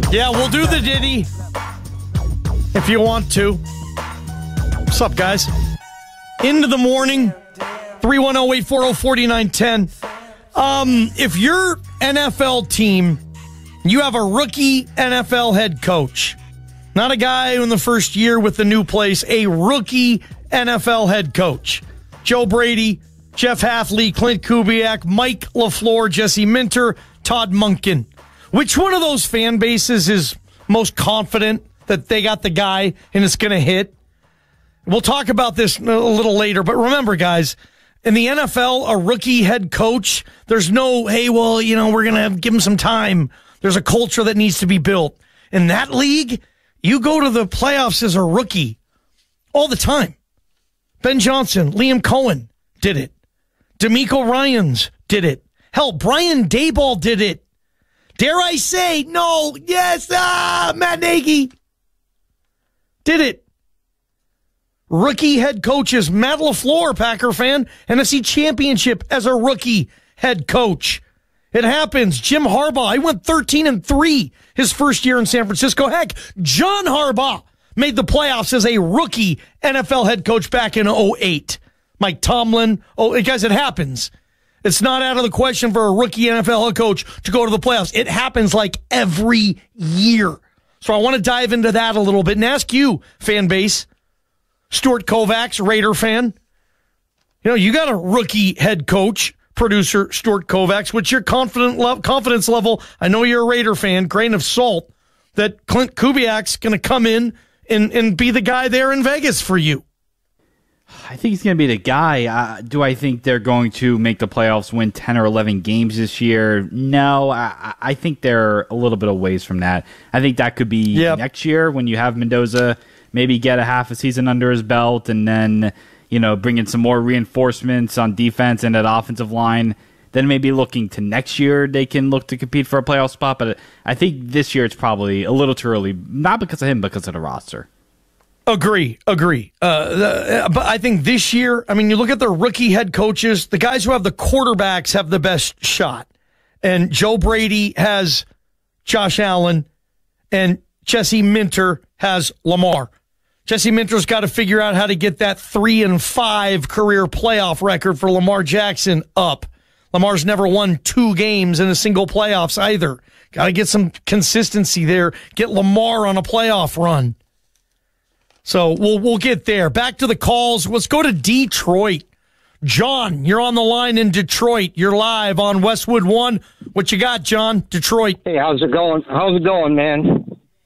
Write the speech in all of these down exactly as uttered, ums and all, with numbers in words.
Yeah, we'll do the ditty if you want to. What's up, guys? Into the morning, three one zero, eight four zero, four nine one zero. Um, if your N F L team, you have a rookie N F L head coach, not a guy in the first year with the new place, a rookie N F L head coach. Joe Brady, Jeff Hafley, Clint Kubiak, Mike LaFleur, Jesse Minter, Todd Monken. Which one of those fan bases is most confident that they got the guy and it's going to hit? We'll talk about this a little later, but remember, guys, in the N F L, a rookie head coach, there's no, hey, well, you know, we're going to give him some time. There's a culture that needs to be built. In that league, you go to the playoffs as a rookie all the time. Ben Johnson, Liam Cohen did it. DeMeco Ryans did it. Hell, Brian Daboll did it. Dare I say, no, yes, ah, Matt Nagy did it. Rookie head coaches, Matt LaFleur, Packer fan, N F C Championship as a rookie head coach. It happens. Jim Harbaugh, he went thirteen and three his first year in San Francisco. Heck, John Harbaugh made the playoffs as a rookie N F L head coach back in oh eight. Mike Tomlin, oh, guys, it happens. It's not out of the question for a rookie N F L head coach to go to the playoffs. It happens like every year. So I want to dive into that a little bit and ask you, fan base, Stuart Kovacs, Raider fan. You know, you got a rookie head coach, producer Stuart Kovacs. What's your confident le- confidence level? I know you're a Raider fan, grain of salt, that Clint Kubiak's going to come in and, and be the guy there in Vegas for you. I think he's going to be the guy. Uh, do I think they're going to make the playoffs, win ten or eleven games this year? No, I, I think they're a little bit of ways from that. I think that could be yep. next year when you have Mendoza maybe get a half a season under his belt and then, you know, bring in some more reinforcements on defense and at offensive line. Then maybe looking to next year, they can look to compete for a playoff spot. But I think this year it's probably a little too early, not because of him, because of the roster. Agree, agree. Uh, the, but I think this year, I mean, you look at the rookie head coaches, the guys who have the quarterbacks have the best shot. And Joe Brady has Josh Allen, and Jesse Minter has Lamar. Jesse Minter's got to figure out how to get that three and five career playoff record for Lamar Jackson up. Lamar's never won two games in a single playoffs either. Got to get some consistency there. Get Lamar on a playoff run. So we'll we'll get there. Back to the calls. Let's go to Detroit. John, you're on the line in Detroit. You're live on Westwood One. What you got, John? Detroit. Hey, how's it going? How's it going, man?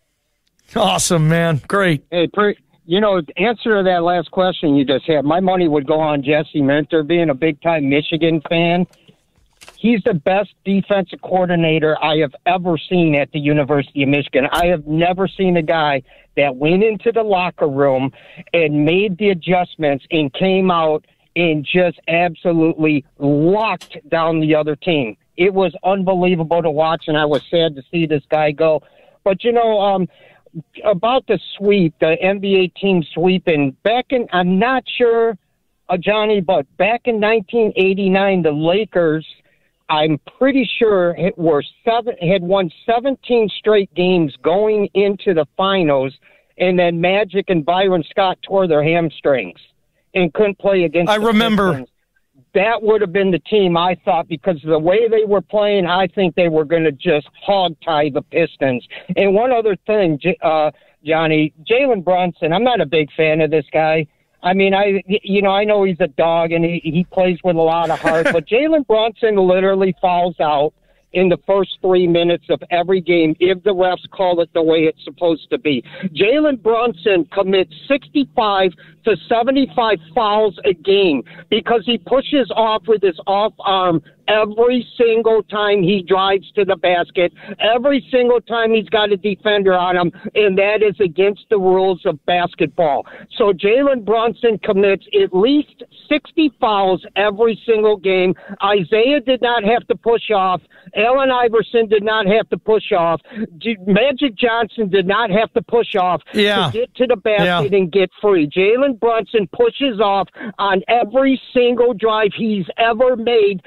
Awesome, man. Great. Hey, pre- you know, answer to that last question you just had, my money would go on Jesse Minter, being a big-time Michigan fan. He's the best defensive coordinator I have ever seen at the University of Michigan. I have never seen a guy that went into the locker room and made the adjustments and came out and just absolutely locked down the other team. It was unbelievable to watch, and I was sad to see this guy go. But, you know, um, about the sweep, the N B A team sweeping, back in, I'm not sure, uh, Johnny, but back in nineteen eighty-nine, the Lakers, I'm pretty sure it were seven, had won seventeen straight games going into the finals, and then Magic and Byron Scott tore their hamstrings and couldn't play against I the remember. Pistons. That would have been the team, I thought, because of the way they were playing, I think they were going to just hog-tie the Pistons. And one other thing, uh, Johnny, Jalen Brunson, I'm not a big fan of this guy. I mean, I you know, I know he's a dog and he, he plays with a lot of heart, but Jalen Brunson literally falls out in the first three minutes of every game if the refs call it the way it's supposed to be. Jalen Brunson commits sixty-five to seventy-five fouls a game because he pushes off with his off arm every single time he drives to the basket, every single time he's got a defender on him, and that is against the rules of basketball. So Jalen Brunson commits at least sixty fouls every single game. Isaiah did not have to push off. Allen Iverson did not have to push off. G- Magic Johnson did not have to push off yeah. to get to the basket yeah. and get free. Jalen Brunson pushes off on every single drive he's ever made since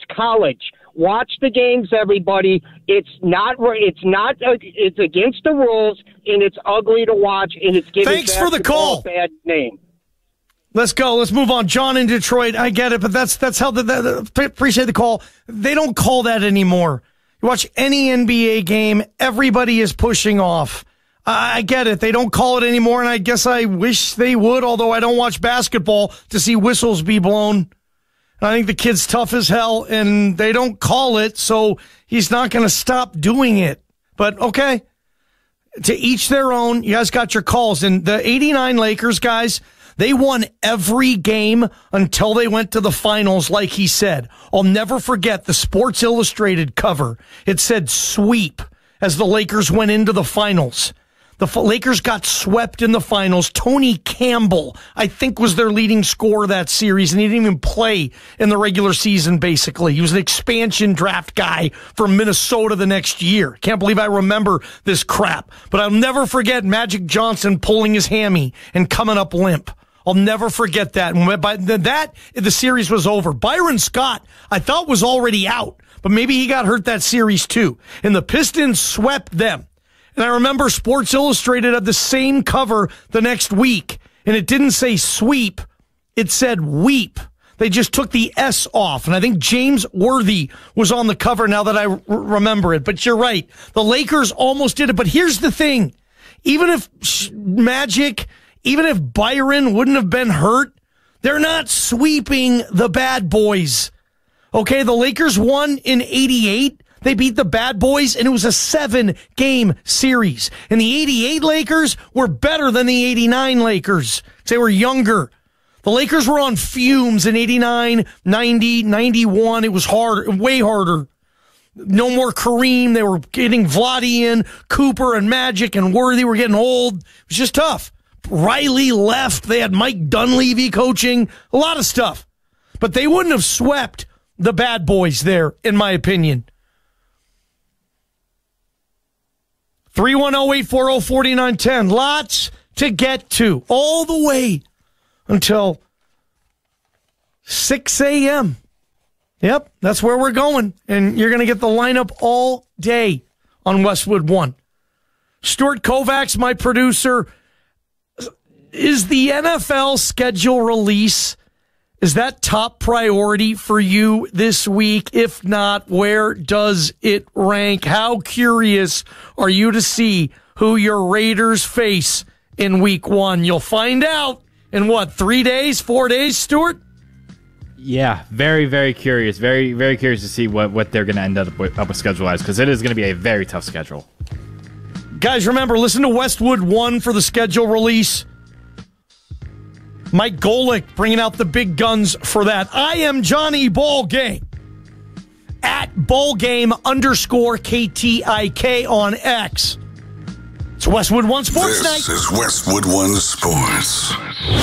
It's college. Watch the games, everybody. It's not. It's not. It's against the rules, and it's ugly to watch. And it's giving Thanks for the call. A bad name. Let's go. Let's move on. John in Detroit. I get it, but that's that's how the, the, the appreciate the call. They don't call that anymore. You watch any N B A game, everybody is pushing off. I get it. They don't call it anymore, and I guess I wish they would, although I don't watch basketball to see whistles be blown. I think the kid's tough as hell, and they don't call it, so he's not going to stop doing it. But, okay, to each their own. You guys got your calls. And the eighty-nine Lakers, guys, they won every game until they went to the finals, like he said. I'll never forget the Sports Illustrated cover. It said sweep as the Lakers went into the finals. The Lakers got swept in the finals. Tony Campbell, I think, was their leading scorer that series, and he didn't even play in the regular season, basically. He was an expansion draft guy from Minnesota the next year. Can't believe I remember this crap. But I'll never forget Magic Johnson pulling his hammy and coming up limp. I'll never forget that. And by that, the series was over. Byron Scott, I thought, was already out, but maybe he got hurt that series too. And the Pistons swept them. And I remember Sports Illustrated had the same cover the next week, and it didn't say sweep, it said weep. They just took the S off, and I think James Worthy was on the cover now that I r- remember it. But you're right, the Lakers almost did it. But here's the thing, even if Magic, even if Byron wouldn't have been hurt, they're not sweeping the bad boys. Okay, the Lakers won in eighty-eight. They beat the bad boys, and it was a seven-game series. And the eighty-eight Lakers were better than the eighty-nine Lakers. They were younger. The Lakers were on fumes in eighty-nine, ninety, ninety-one. It was hard, way harder. No more Kareem. They were getting Vlade in. Cooper and Magic and Worthy were getting old. It was just tough. Riley left. They had Mike Dunleavy coaching. A lot of stuff. But they wouldn't have swept the bad boys there, in my opinion. three one zero, eight four zero, four nine one zero. Lots to get to all the way until six a.m. Yep, that's where we're going. And you're going to get the lineup all day on Westwood One. Stuart Kovacs, my producer. Is the N F L schedule release, is that top priority for you this week? If not, where does it rank? How curious are you to see who your Raiders face in week one? You'll find out in what, three days, four days, Stuart? Yeah, very, very curious. Very, very curious to see what, what they're going to end up with, up with schedule-wise, because it is going to be a very tough schedule. Guys, remember, listen to Westwood One for the schedule release. Mike Golick bringing out the big guns for that. I am Johnny Ballgame at Ballgame underscore K T I K on X. It's Westwood One Sports this Night. This is Westwood One Sports.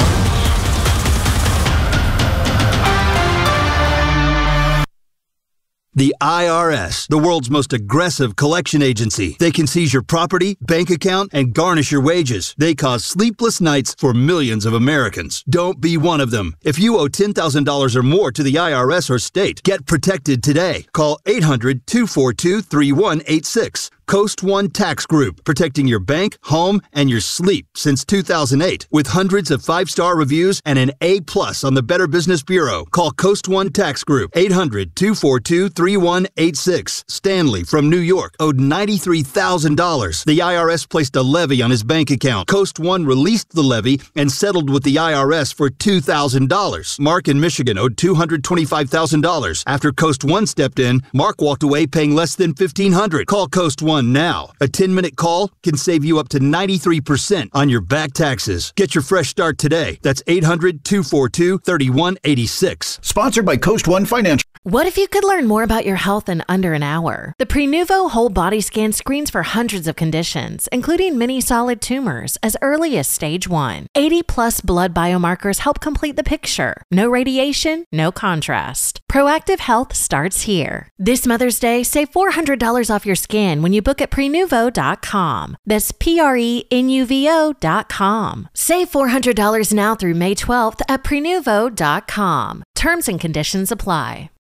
The I R S, the world's most aggressive collection agency. They can seize your property, bank account, and garnish your wages. They cause sleepless nights for millions of Americans. Don't be one of them. If you owe ten thousand dollars or more to the I R S or state, get protected today. Call eight hundred, two four two, three one eight six. Coast One Tax Group, protecting your bank, home, and your sleep since two thousand eight. With hundreds of five-star reviews and an A plus on the Better Business Bureau. Call Coast One Tax Group, eight hundred, two four two, three one eight six. Stanley from New York owed ninety-three thousand dollars. The I R S placed a levy on his bank account. Coast One released the levy and settled with the I R S for two thousand dollars. Mark in Michigan owed two hundred twenty-five thousand dollars. After Coast One stepped in, Mark walked away paying less than fifteen hundred dollars. Call Coast One now. A ten-minute call can save you up to ninety-three percent on your back taxes. Get your fresh start today. That's eight hundred, two four two, three one eight six. Sponsored by Coast One Financial. What if you could learn more about your health in under an hour? The Prenuvo Whole Body Scan screens for hundreds of conditions, including many solid tumors, as early as stage one. eighty plus blood biomarkers help complete the picture. No radiation, no contrast. Proactive health starts here. This Mother's Day, save four hundred dollars off your scan when you book at prenuvo dot com. That's P R E N U V O dot com. Save four hundred dollars now through May twelfth at prenuvo dot com. Terms and conditions apply.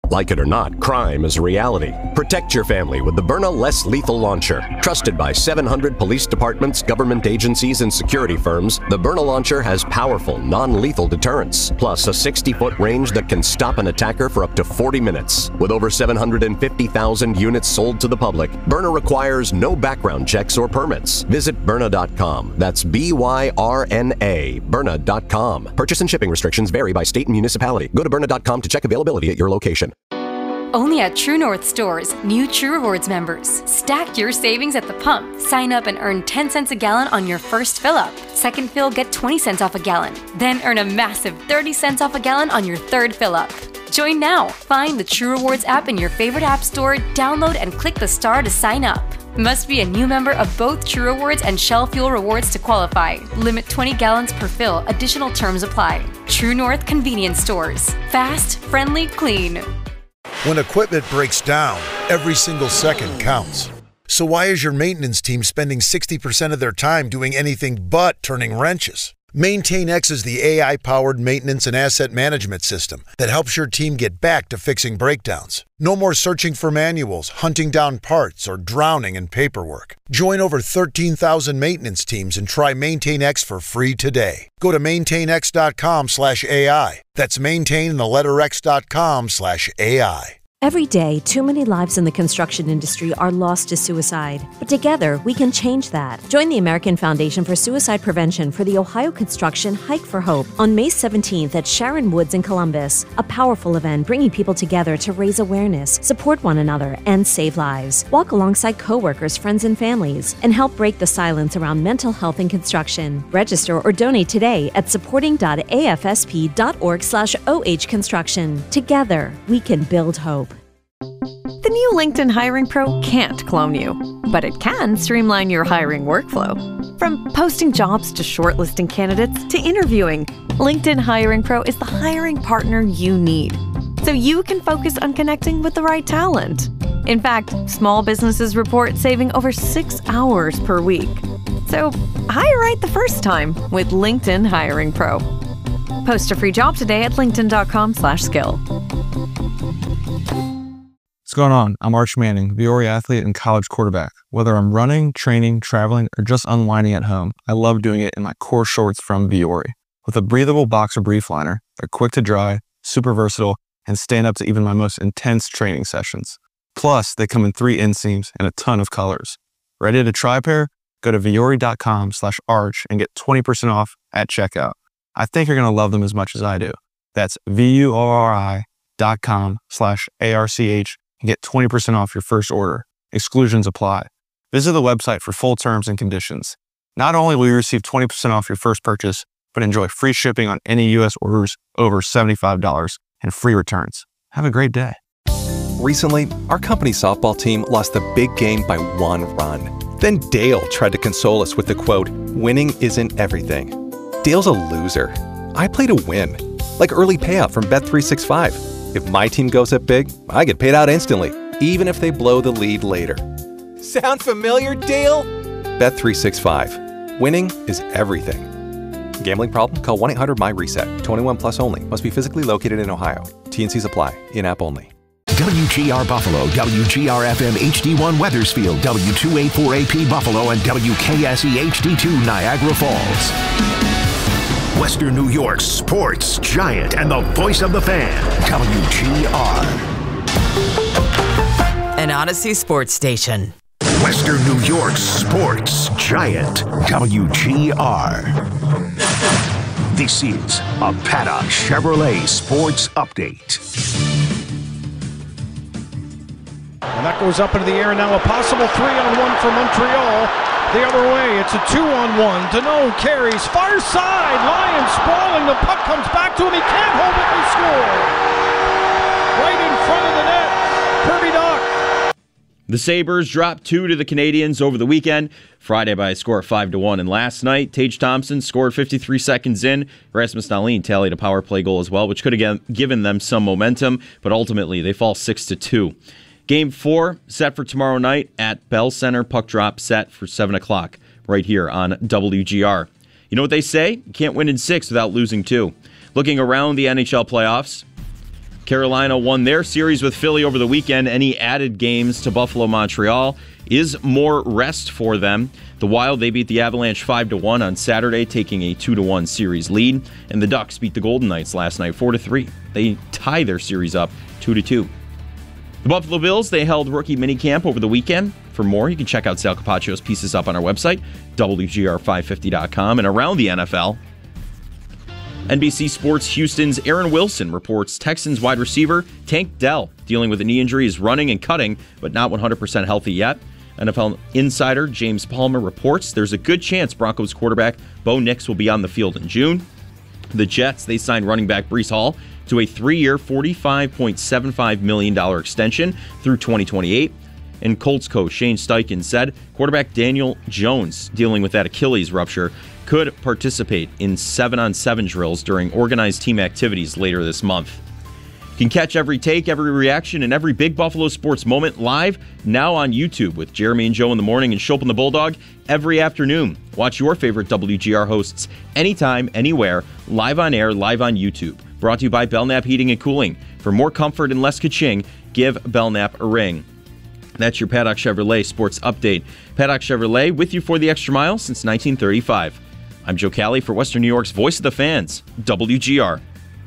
Like it or not, crime is a reality. Protect your family with the Byrna Less Lethal Launcher. Trusted by seven hundred police departments, government agencies, and security firms, the Byrna Launcher has powerful, non-lethal deterrence, plus a sixty-foot range that can stop an attacker for up to forty minutes. With over seven hundred fifty thousand units sold to the public, Byrna requires no background checks or permits. Visit Byrna dot com. That's B Y R N A, Byrna dot com. Purchase and shipping restrictions vary by state and municipality. Go to Byrna dot com to check availability at your location. Only at True North stores, new True Rewards members. Stack your savings at the pump. Sign up and earn ten cents a gallon on your first fill up. Second fill, get twenty cents off a gallon. Then earn a massive thirty cents off a gallon on your third fill up. Join now. Find the True Rewards app in your favorite app store, download and click the star to sign up. Must be a new member of both True Rewards and Shell Fuel Rewards to qualify. Limit twenty gallons per fill. Additional terms apply. True North Convenience Stores. Fast, friendly, clean. When equipment breaks down, every single second counts. So why is your maintenance team spending sixty percent of their time doing anything but turning wrenches? MaintainX is the A I-powered maintenance and asset management system that helps your team get back to fixing breakdowns. No more searching for manuals, hunting down parts, or drowning in paperwork. Join over thirteen thousand maintenance teams and try MaintainX for free today. Go to maintainx.com slash AI. That's maintain the letter x.com slash AI. Every day, too many lives in the construction industry are lost to suicide. But together, we can change that. Join the American Foundation for Suicide Prevention for the Ohio Construction Hike for Hope on May seventeenth at Sharon Woods in Columbus. A powerful event bringing people together to raise awareness, support one another, and save lives. Walk alongside coworkers, friends, and families, and help break the silence around mental health in construction. Register or donate today at supporting.afsp.org slash OH construction. Together, we can build hope. The new LinkedIn Hiring Pro can't clone you, but it can streamline your hiring workflow. From posting jobs to shortlisting candidates to interviewing, LinkedIn Hiring Pro is the hiring partner you need, so you can focus on connecting with the right talent. In fact, small businesses report saving over six hours per week. So hire right the first time with LinkedIn Hiring Pro. Post a free job today at linkedin.com slash skill. What's going on? I'm Arch Manning, Viore athlete and college quarterback. Whether I'm running, training, traveling, or just unwinding at home, I love doing it in my core shorts from Viore. With a breathable boxer brief liner, they're quick to dry, super versatile, and stand up to even my most intense training sessions. Plus, they come in three inseams and a ton of colors. Ready to try a pair? Go to viore.com slash arch and get twenty percent off at checkout. I think you're going to love them as much as I do. That's V-U-O-R-I dot com slash A-R-C-H and get twenty percent off your first order. Exclusions apply. Visit the website for full terms and conditions. Not only will you receive twenty percent off your first purchase, but enjoy free shipping on any U S orders over seventy-five dollars and free returns. Have a great day. Recently, our company softball team lost the big game by one run. Then Dale tried to console us with the quote, "Winning isn't everything." Dale's a loser. I play to win, like early payout from Bet three sixty-five. If my team goes up big, I get paid out instantly, even if they blow the lead later. Sound familiar, Dale? Bet three sixty-five. Winning is everything. Gambling problem? Call one eight hundred M Y reset. twenty-one plus only. Must be physically located in Ohio. T and Cs apply. In-app only. W G R Buffalo, W G R F M H D one Wethersfield, W two eighty-four A P Buffalo, and W K S E H D two Niagara Falls. Western New York's sports giant and the voice of the fan, W G R. An Odyssey sports station. Western New York's sports giant, W G R. This is a Paddock Chevrolet Sports Update. And that goes up into the air, and now a possible three-on-one for Montreal. The other way, it's a two-on-one. Deneau carries, far side, Lions sprawling, the puck comes back to him, he can't hold it, they score! Right in front of the net, Kirby Dach. The Sabres dropped two to the Canadiens over the weekend, Friday by a score of five to one, and last night, Tage Thompson scored fifty-three seconds in. Rasmus Dahlin tallied a power play goal as well, which could have given them some momentum, but ultimately they fall six to two. Game four set for tomorrow night at Bell Center. Puck drop set for seven o'clock right here on W G R. You know what they say? You can't win in six without losing two. Looking around the N H L playoffs, Carolina won their series with Philly over the weekend. Any added games to Buffalo, Montreal is more rest for them. The Wild, they beat the Avalanche five to one on Saturday, taking a two to one series lead. And the Ducks beat the Golden Knights last night four to three. They tie their series up two to two. The Buffalo Bills, they held rookie minicamp over the weekend. For more, you can check out Sal Capaccio's pieces up on our website, W G R five fifty dot com. And around the N F L, N B C Sports Houston's Aaron Wilson reports Texans wide receiver Tank Dell, dealing with a knee injury, is running and cutting, but not one hundred percent healthy yet. N F L insider James Palmer reports there's a good chance Broncos quarterback Bo Nix will be on the field in June. The Jets, they signed running back Breece Hall to a three-year, forty-five point seven five million dollars extension through twenty twenty-eight. And Colts coach Shane Steichen said quarterback Daniel Jones, dealing with that Achilles rupture, could participate in seven-on-seven drills during organized team activities later this month. You can catch every take, every reaction, and every big Buffalo sports moment live now on YouTube with Jeremy and Joe in the morning and Schopp and the Bulldog every afternoon. Watch your favorite W G R hosts anytime, anywhere, live on air, live on YouTube. Brought to you by Belknap Heating and Cooling. For more comfort and less ka-ching, give Belknap a ring. That's your Paddock Chevrolet Sports Update. Paddock Chevrolet with you for the extra mile since nineteen thirty-five. I'm Joe Cali for Western New York's Voice of the Fans, W G R.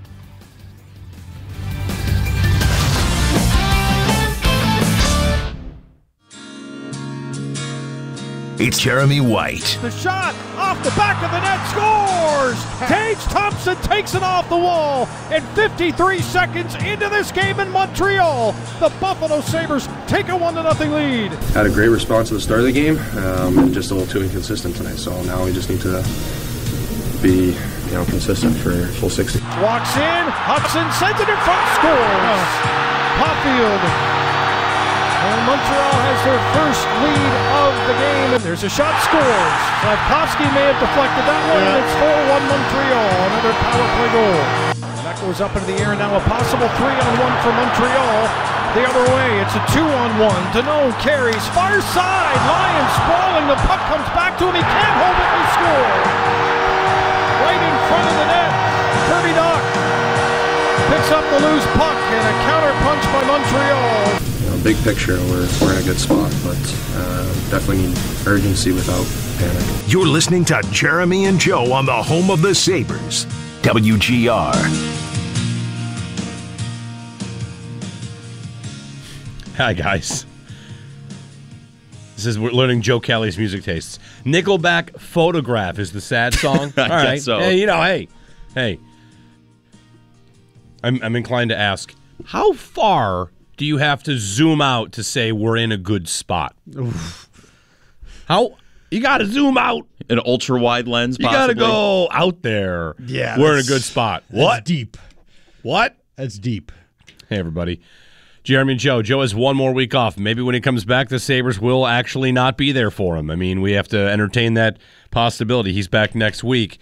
It's Jeremy White. The shot off the back of the net, scores! Tage Thompson takes it off the wall, and fifty-three seconds into this game in Montreal, the Buffalo Sabres take a one to nothing lead. Had a great response at the start of the game, um, just a little too inconsistent tonight, so now we just need to be, you know, consistent for full sixty. Walks in, Hudson sends it in front, scores! Poffield. And Montreal has their first lead of the game, and there's a shot, scores. Slavkovsky may have deflected that one, yeah. And it's four one Montreal, another power play goal. And that goes up into the air now, a possible three on one for Montreal. The other way, it's a two on one. Danault carries, far side, Lions sprawling, the puck comes back to him, he can't hold it, they score. Right in front of the net, Kirby Dach picks up the loose puck, and a counter punch by Montreal. Big picture, we're, we're in a good spot, but uh, definitely need urgency without panic. You're listening to Jeremy and Joe on the home of the Sabres, W G R. Hi, guys. This is, we're learning Joe Kelly's music tastes. Nickelback Photograph is the sad song. I All guess right. so. Hey, you know, hey, hey. I'm, I'm inclined to ask, how far do you have to zoom out to say we're in a good spot? Oof. How you got to zoom out? An ultra wide lens. You got to go out there. Yeah, we're in a good spot. What? Deep. What? That's deep. Hey, everybody. Jeremy and Joe. Joe has one more week off. Maybe when he comes back, the Sabres will actually not be there for him. I mean, we have to entertain that possibility. He's back next week.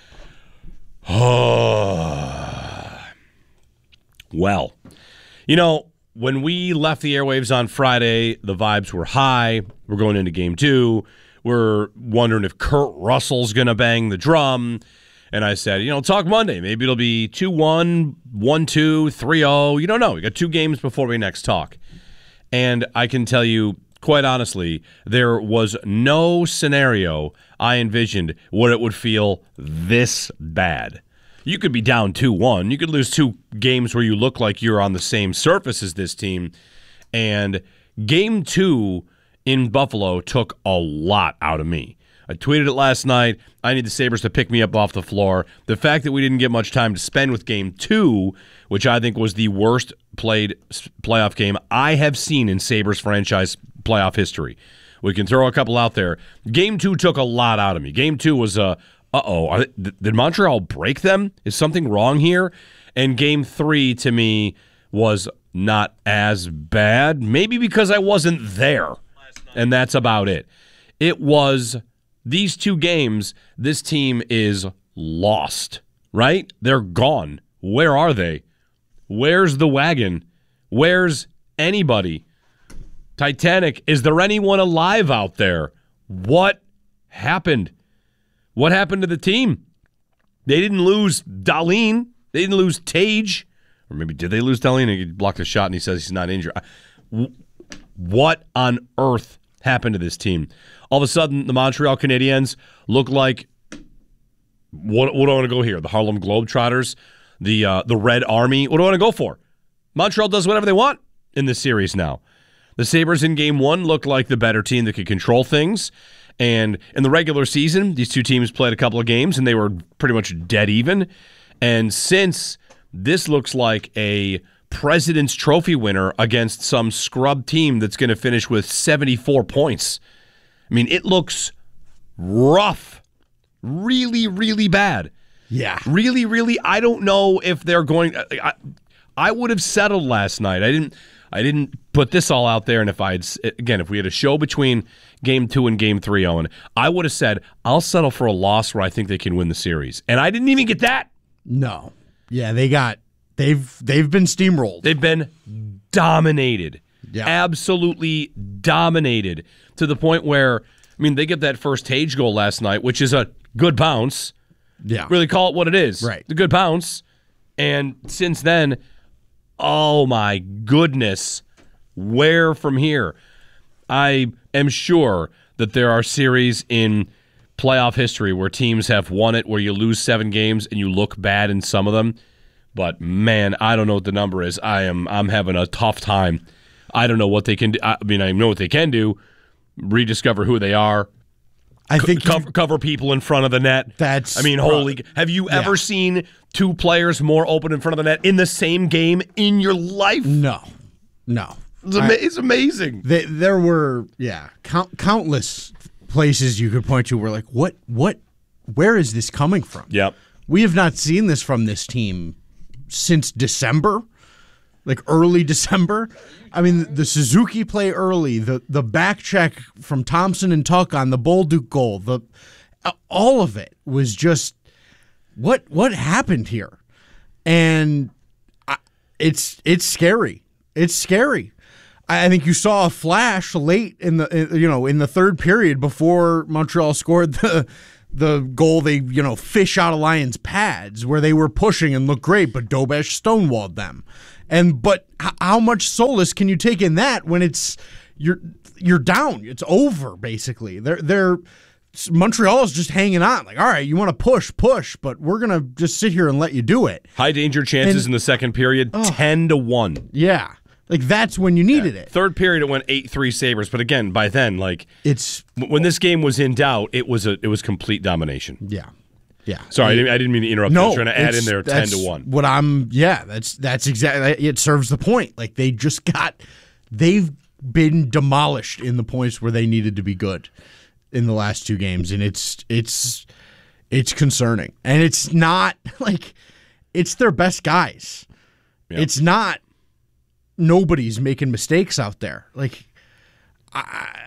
Oh. Well, you know, when we left the airwaves on Friday, the vibes were high. We're going into game two. We're wondering if Kurt Russell's going to bang the drum. And I said, you know, talk Monday. Maybe it'll be two one, one two, three oh. You don't know. We got two games before we next talk. And I can tell you, quite honestly, there was no scenario I envisioned where it would feel this bad. You could be down two one. You could lose two games where you look like you're on the same surface as this team. And game two in Buffalo took a lot out of me. I tweeted it last night. I need the Sabres to pick me up off the floor. The fact that we didn't get much time to spend with game two, which I think was the worst played playoff game I have seen in Sabres franchise playoff history. We can throw a couple out there. Game two took a lot out of me. Game two was a, uh-oh, did Montreal break them? Is something wrong here? And game three, to me, was not as bad. Maybe because I wasn't there. And that's about it. It was these two games, this team is lost, right? They're gone. Where are they? Where's the wagon? Where's anybody? Titanic, is there anyone alive out there? What happened? What happened to the team? They didn't lose Dahlin. They didn't lose Tage. or maybe did they lose Deli and he blocked a shot and he says he's not injured. What on earth happened to this team? All of a sudden, the Montreal Canadiens look like, what, what do I want to go here? The Harlem Globetrotters, the uh, the Red Army. What do I want to go for? Montreal does whatever they want in this series now. The Sabres in game one looked like the better team that could control things. And in the regular season, these two teams played a couple of games, and they were pretty much dead even. And since this looks like a President's Trophy winner against some scrub team that's going to finish with seventy-four points, I mean, it looks rough. Really, really bad. Yeah. Really, really, I don't know if they're going – I, I would have settled last night. I didn't I didn't put this all out there, and if I had – again, if we had a show between game two and game three, Owen, I would have said, I'll settle for a loss where I think they can win the series. And I didn't even get that. No. Yeah, they got – they've they've been steamrolled. They've been dominated. Yeah. Absolutely dominated to the point where, I mean, they get that first Tage goal last night, which is a good bounce. Yeah. Really call it what it is. Right. The good bounce. And since then, oh my goodness, where from here? I am sure that there are series in playoff history where teams have won it, where you lose seven games and you look bad in some of them. But man, I don't know what the number is. I am I'm having a tough time. I don't know what they can do. I mean, I know what they can do. Rediscover who they are. I think Co- cover, cover people in front of the net. That's I mean, holy. Have you yeah. ever seen two players more open in front of the net in the same game in your life? No. No. It's, ama- I, it's amazing. They, there were, yeah, count, countless places you could point to where, like, what, what, where is this coming from? Yep. We have not seen this from this team since December, like early December. I mean, the Suzuki play early, the the back check from Thompson and Tuck on the Bolduc goal, the all of it was just what what happened here, and I, it's it's scary. It's scary. I think you saw a flash late in the you know in the third period before Montreal scored the the goal. They you know fish out of Lions' pads where they were pushing and looked great, but Dobesh stonewalled them. And but how much solace can you take in that when it's you're you're down? It's over basically. They're they're Montreal is just hanging on. Like, all right, you want to push, push, but we're gonna just sit here and let you do it. High danger chances and, in the second period, oh, ten to one. Yeah, like that's when you needed yeah. it. Third period, it went eight three Sabres, but again, by then, like it's when this game was in doubt, it was a it was complete domination. Yeah. Yeah. Sorry, I didn't, I didn't mean to interrupt. No, I was trying to add in there ten to one. What I'm, yeah, that's that's exactly. It serves the point. Like they just got, they've been demolished in the points where they needed to be good in the last two games, and it's it's it's concerning. And it's not like it's their best guys. Yep. It's not nobody's making mistakes out there. Like I.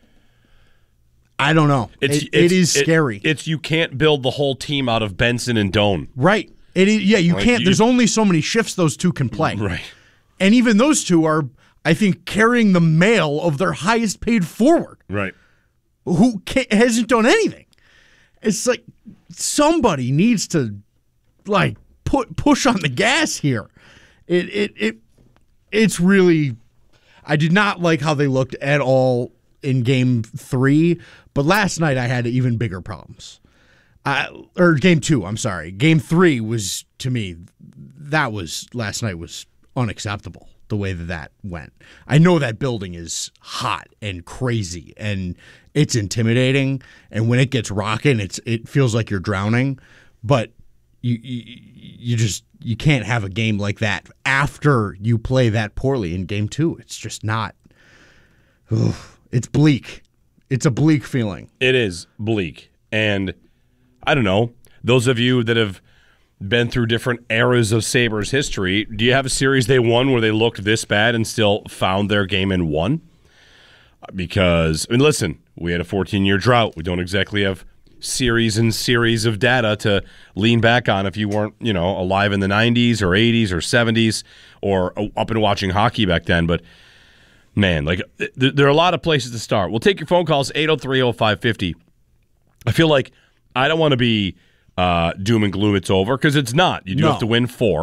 I don't know. It's, it, it's, it is it, scary. It's you can't build the whole team out of Benson and Doan. Right. It is, yeah, you like can't. You, there's only so many shifts those two can play. Right. And even those two are, I think, carrying the mail of their highest paid forward. Right. Who can't, hasn't done anything. It's like somebody needs to, like, put push on the gas here. It it it it's really. I did not like how they looked at all in game three, but last night I had even bigger problems. Uh, or game two, I'm sorry. Game three was, to me, that was, last night was unacceptable, the way that that went. I know that building is hot and crazy, and it's intimidating, and when it gets rocking, it's it feels like you're drowning, but you, you, you just, you can't have a game like that after you play that poorly in game two. It's just not, oof. It's bleak. It's a bleak feeling. It is bleak. And I don't know, those of you that have been through different eras of Sabres history, do you have a series they won where they looked this bad and still found their game and won? Because, I mean, listen, we had a fourteen-year drought. We don't exactly have series and series of data to lean back on if you weren't, you know, alive in the nineties or eighties or seventies or up and watching hockey back then. But man, like th- there are a lot of places to start. We'll take your phone calls, eight oh three oh five fifty. I feel like I don't want to be uh, doom and gloom it's over, because it's not. You do no. have to win four.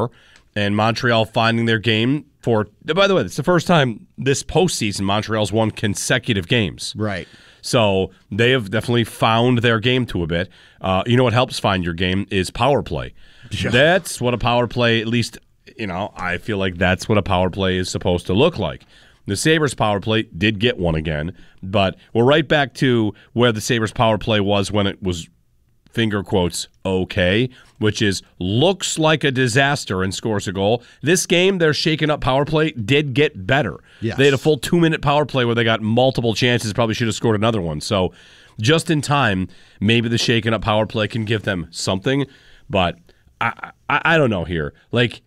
and Montreal finding their game for, by the way, it's the first time this postseason Montreal's won consecutive games. Right. So they have definitely found their game to a bit. Uh, you know what helps find your game is power play. Yeah. That's what a power play, at least, you know, I feel like that's what a power play is supposed to look like. The Sabres power play did get one again, but we're right back to where the Sabres power play was when it was, finger quotes, okay, which is looks like a disaster and scores a goal. This game, their shaken up power play did get better. Yes. They had a full two-minute power play where they got multiple chances, probably should have scored another one. So just in time, maybe the shaken up power play can give them something, but I I, I don't know here. Like,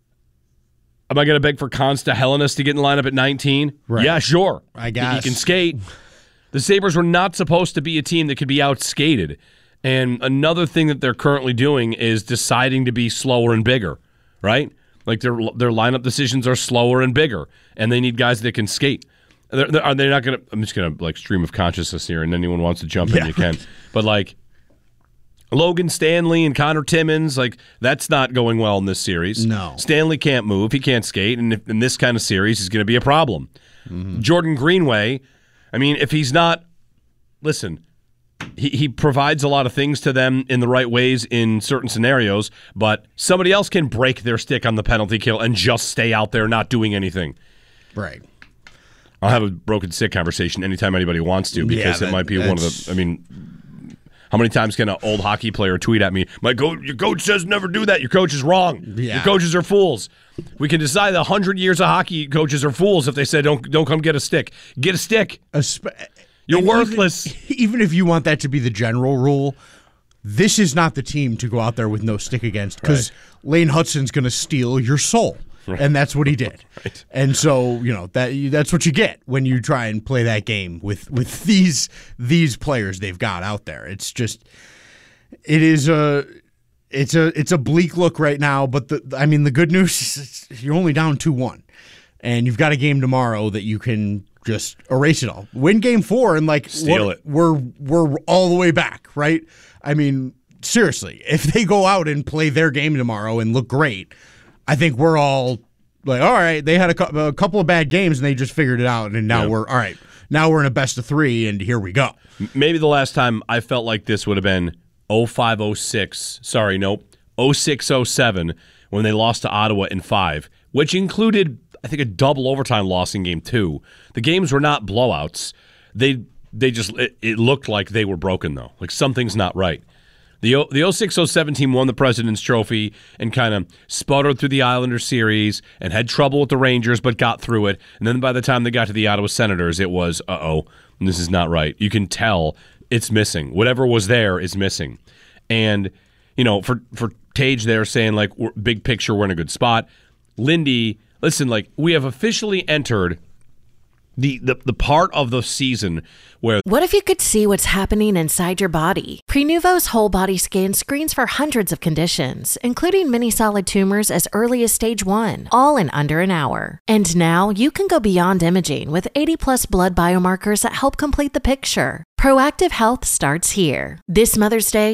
am I going to beg for Consta Hellenis to get in the lineup at nineteen? Right. Yeah, sure. I guess. He can skate. The Sabres were not supposed to be a team that could be outskated. And another thing that they're currently doing is deciding to be slower and bigger, right? Like their their lineup decisions are slower and bigger, and they need guys that can skate. They're, they're, are they not going to – I'm just going to like stream of consciousness here, and anyone wants to jump yeah. in, you can. But like Logan Stanley and Connor Timmins, like that's not going well in this series. No. Stanley can't move. He can't skate, and if, in this kind of series, he's going to be a problem. Mm-hmm. Jordan Greenway, I mean, if he's not – listen – He he provides a lot of things to them in the right ways in certain scenarios, but somebody else can break their stick on the penalty kill and just stay out there not doing anything. Right. I'll have a broken stick conversation anytime anybody wants to because yeah, that, it might be one of the, I mean, how many times can an old hockey player tweet at me, my coach, your coach says never do that, your coach is wrong, yeah. your coaches are fools. We can decide that one hundred years of hockey coaches are fools if they say don't, don't come get a stick. Get a stick. A sp- You're and worthless. Even, even if you want that to be the general rule, this is not the team to go out there with no stick against because right. Lane Hutson's going to steal your soul, right. and that's what he did. Right. And so, you know that that's what you get when you try and play that game with with these these players they've got out there. It's just, it is a. It's a it's a bleak look right now, but the I mean the good news is you're only down two one, and you've got a game tomorrow that you can just erase it all. Win game four and like steal we're, it. We're we're all the way back, right? I mean, seriously, if they go out and play their game tomorrow and look great, I think we're all like, all right, they had a, cu- a couple of bad games and they just figured it out, and now yeah. we're all right. Now we're in a best of three, and here we go. Maybe the last time I felt like this would have been oh five oh six. Sorry, nope. oh six oh seven when they lost to Ottawa in five, which included, I think, a double overtime loss in game two. The games were not blowouts. They they just it, it looked like they were broken though. Like something's not right. The the oh six oh seven team won the President's Trophy and kind of sputtered through the Islanders series and had trouble with the Rangers but got through it. And then by the time they got to the Ottawa Senators, it was uh-oh, this is not right. You can tell it's missing. Whatever was there is missing. And you know, for for Tage there saying like we're, big picture we're in a good spot. Lindy, listen, like we have officially entered the, the the part of the season where... What if you could see what's happening inside your body? Prenuvo's whole body scan screens for hundreds of conditions, including many solid tumors as early as stage one, all in under an hour. And now you can go beyond imaging with eighty plus blood biomarkers that help complete the picture. Proactive Health starts here. This Mother's Day,